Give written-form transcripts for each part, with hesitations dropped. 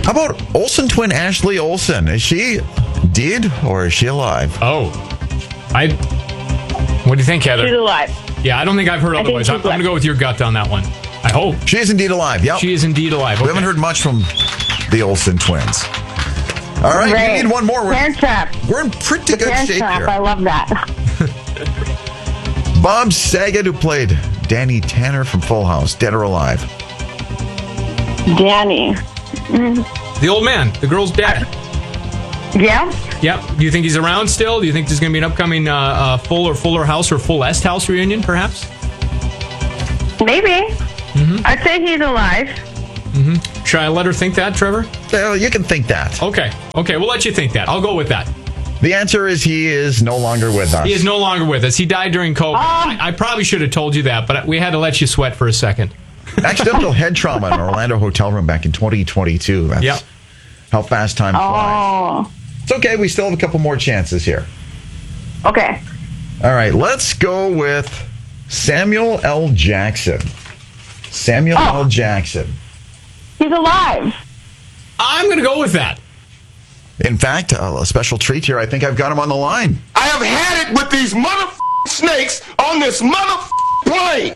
How about Olsen twin Ashley Olsen? Is she dead or is she alive? Oh. What do you think, Heather? She's alive. Yeah, I don't think I've heard otherwise. I'm going to go with your gut on that one. I hope. She is indeed alive. Yep. She is indeed alive. Okay. We haven't heard much from the Olsen twins. All right, you need one more. Parent Trap. We're in pretty good Parent shape Trap. here. I love that. Bob Saget, who played Danny Tanner from Full House, dead or alive? Danny. The old man. The girl's dad. Yeah? Yep. Do you think he's around still? Do you think there's going to be an upcoming Fuller House or Fullest House reunion, perhaps? Maybe. I'd say he's alive. Should I let her think that, Trevor? Well, you can think that. Okay, we'll let you think that. I'll go with that. The answer is he is no longer with us. He is no longer with us. He died during COVID. I probably should have told you that, but we had to let you sweat for a second. Accidental head trauma in an Orlando hotel room back in 2022. That's how fast time flies. It's okay. We still have a couple more chances here. Okay. All right. Let's go with Samuel L. Jackson. Samuel L. Jackson. He's alive. I'm going to go with that. In fact, a special treat here. I think I've got him on the line. I have had it with these snakes on this plane.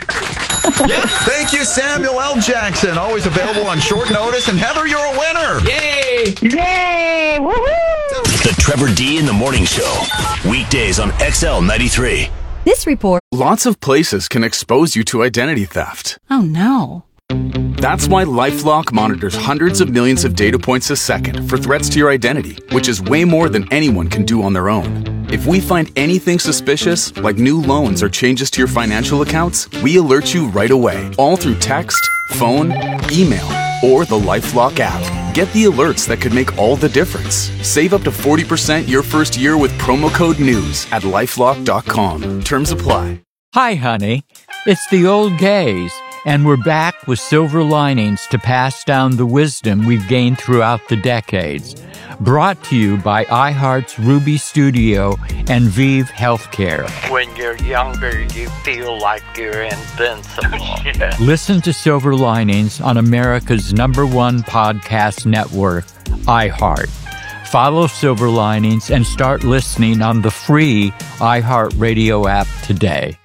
Thank you, Samuel L. Jackson. Always available on short notice. And Heather, you're a winner. Yay! Yay! Woohoo! The Trevor D in the Morning Show. Weekdays on XL 93. This report. Lots of places can expose you to identity theft. Oh, no. That's why LifeLock monitors hundreds of millions of data points a second for threats to your identity, which is way more than anyone can do on their own. If we find anything suspicious, like new loans or changes to your financial accounts, we alert you right away, all through text, phone, email, or the LifeLock app. Get the alerts that could make all the difference. Save up to 40% your first year with promo code NEWS at LifeLock.com. Terms apply. Hi, honey. It's the old gays, and we're back with silver linings to pass down the wisdom we've gained throughout the decades. Brought to you by iHeart's Ruby Studio and Vive Healthcare. When you're younger, you feel like you're invincible. Listen to Silver Linings on America's #1 podcast network, iHeart. Follow Silver Linings and start listening on the free iHeartRadio app today.